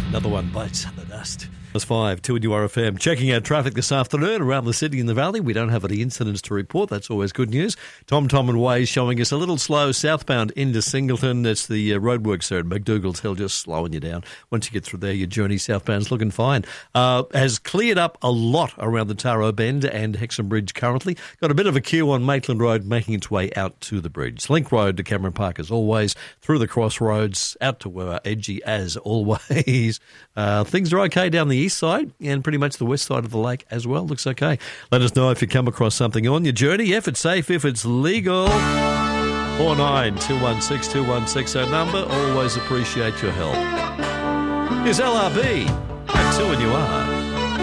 Another one bites the dust. It's 5, 2 and URFM. Checking out traffic this afternoon around the city and the valley. We don't have any incidents to report. That's always good news. Tom and Waze showing us a little slow southbound into Singleton. That's the roadworks there at McDougall's Hill, just slowing you down. Once you get through there, your journey southbound's looking fine. Has cleared up a lot around the Taro Bend and Hexham Bridge currently. Got a bit of a queue on Maitland Road making its way out to the bridge. Link Road to Cameron Park as always. Through the crossroads, out to Edgy as always. Things are okay down the east side and pretty much the west side of the lake as well. Looks okay. Let us know if you come across something on your journey, if it's safe, if it's legal. 49216216, our number. Always appreciate your help. Here's LRB at 2 and you are.